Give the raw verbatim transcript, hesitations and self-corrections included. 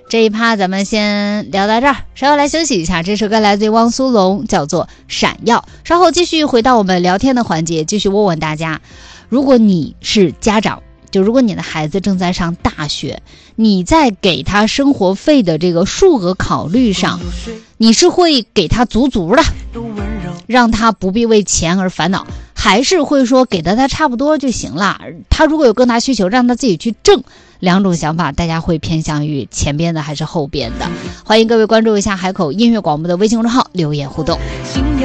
这一趴咱们先聊到这儿，稍后来休息一下。这首歌来自于汪苏泷，叫做《闪耀》。稍后继续回到我们聊天的环节，继续问问大家，如果你是家长，就如果你的孩子正在上大学，你在给他生活费的这个数额考虑上，你是会给他足足的，让他不必为钱而烦恼，还是会说给的他差不多就行了，他如果有更大需求让他自己去挣？两种想法，大家会偏向于前边的还是后边的？欢迎各位关注一下海口音乐广播的微信公众号，留言互动。